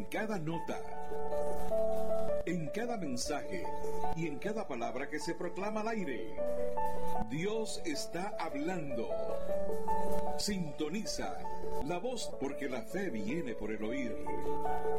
en cada nota, en cada mensaje y en cada palabra que se proclama al aire. Dios está hablando. Sintoniza la voz, porque la fe viene por el oír.